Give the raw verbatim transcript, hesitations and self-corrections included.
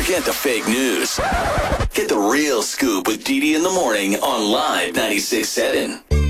Forget the fake news. Get the real scoop with Dee Dee in the morning on Live ninety-six point seven.